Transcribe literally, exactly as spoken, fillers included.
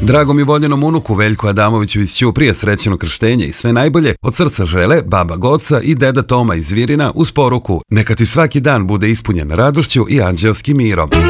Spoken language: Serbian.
Dragom i voljenom unuku Veljku Adamoviću iz Ćuprije srećeno krštenje i sve najbolje od srca žele baba Goca i deda Toma iz Virina uz poruku: neka ti svaki dan bude ispunjen radošću i anđeoskim mirom.